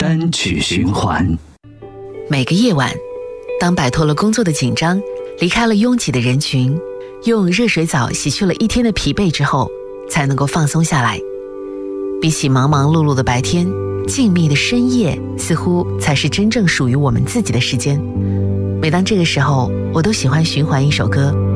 单曲循环。 每个夜晚，当摆脱了工作的紧张，离开了拥挤的人群，用热水澡洗去了一天的疲惫之后，才能够放松下来。比起忙忙碌碌的白天，静谧的深夜似乎才是真正属于我们自己的时间。每当这个时候，我都喜欢循环一首歌，